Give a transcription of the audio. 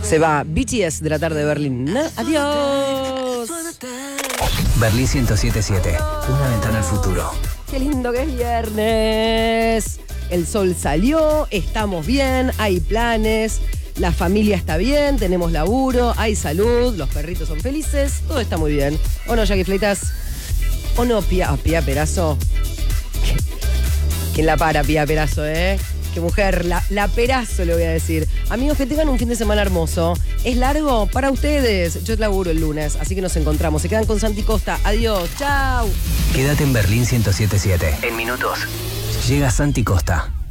Se va BTS de la tarde de Berlín. Adiós. Berlín 107.7. Una ventana al futuro. Qué lindo que es viernes. El sol salió, estamos bien, hay planes, la familia está bien, tenemos laburo, hay salud, los perritos son felices, todo está muy bien. ¿O no, Jackie Fleitas? ¿O no, Pía Perazo? ¿Quién la para, Pía Perazo, Qué mujer, la Perazo le voy a decir. Amigos, que tengan un fin de semana hermoso. ¿Es largo? Para ustedes. Yo laburo el lunes, así que nos encontramos. Se quedan con Santi Costa. Adiós, chau. Quédate en Berlín 107.7. En minutos llega Santi Costa.